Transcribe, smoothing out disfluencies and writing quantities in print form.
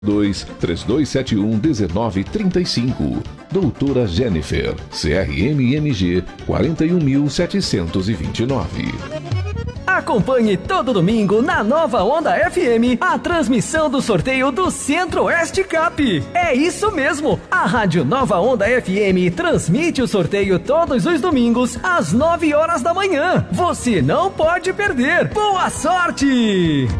3271-1935. Doutora Jennifer, CRMMG 41729. Acompanhe todo domingo na Nova Onda FM a transmissão do sorteio do Centro-Oeste Cap. É isso mesmo, a Rádio Nova Onda FM transmite o sorteio todos os domingos às 9 horas da manhã. Você não pode perder. Boa sorte!